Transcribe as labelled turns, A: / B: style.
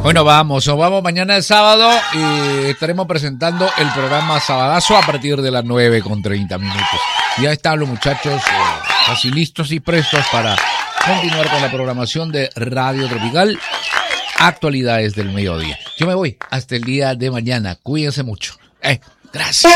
A: Bueno, nos vamos mañana es sábado y estaremos presentando el programa Sabadazo a partir de las 9:30. Ya están los muchachos casi listos y prestos para continuar con la programación de Radio Tropical, Actualidades del Mediodía. Yo me voy hasta el día de mañana. Cuídense mucho. Gracias.